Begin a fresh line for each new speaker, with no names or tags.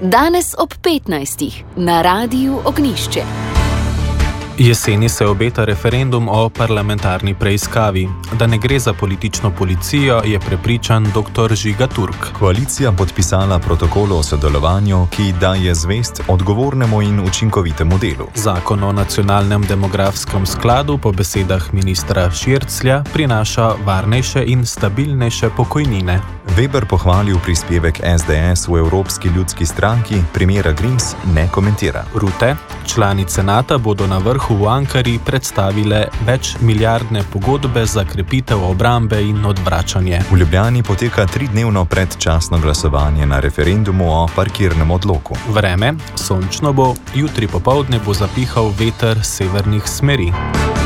Danes ob 15. na Radiu Ognjišče.
Jeseni se obeta referendum o parlamentarni preiskavi. Da ne gre za politično policijo, je prepričan dr. Žiga Turk.
Koalicija podpisala protokol o sodelovanju, ki daje zvest odgovornemu in učinkovitemu delu.
Zakon o nacionalnem demografskem skladu po besedah ministra Širclja prinaša varnejše in stabilnejše pokojnine.
Weber pohvalil prispevek SDS v Evropski ljudski stranki, primera Grims ne komentira.
Rute, članice NATO bodo na vrhu v Ankari predstavile večmilijardne pogodbe za krepitev obrambe in odvračanje.
V Ljubljani poteka 3-dnevno predčasno glasovanje na referendumu o parkirnem odloku.
Vreme, sončno bo, jutri popoldne bo zapihal veter severnih smeri.